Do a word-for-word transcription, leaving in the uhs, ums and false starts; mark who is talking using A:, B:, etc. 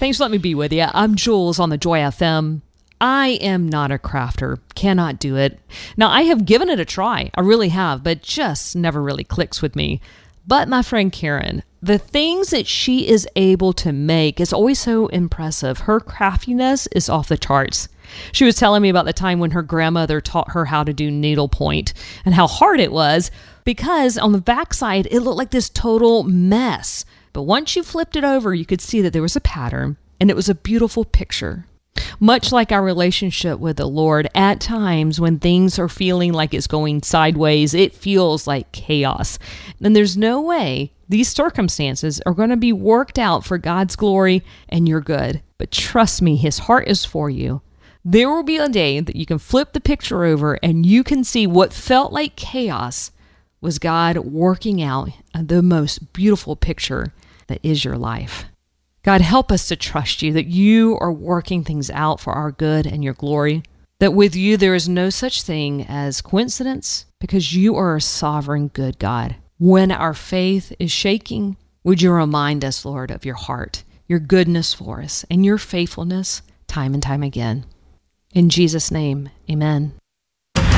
A: Thanks for letting me be with you. I'm Jules on the Joy F M. I am not a crafter, cannot do it. Now, I have given it a try, I really have, but just never really clicks with me. But my friend Karen, the things that she is able to make is always so impressive. Her craftiness is off the charts. She was telling me about the time when her grandmother taught her how to do needlepoint and how hard it was because on the backside, it looked like this total mess. But once you flipped it over, you could see that there was a pattern and it was a beautiful picture. Much like our relationship with the Lord, at times when things are feeling like it's going sideways, it feels like chaos. And there's no way these circumstances are going to be worked out for God's glory and your good. But trust me, His heart is for you. There will be a day that you can flip the picture over and you can see what felt like chaos was God working out the most beautiful picture that is your life. God, help us to trust you, that you are working things out for our good and your glory, that with you there is no such thing as coincidence because you are a sovereign good God. When our faith is shaking, would you remind us, Lord, of your heart, your goodness for us, and your faithfulness time and time again. In Jesus' name, amen.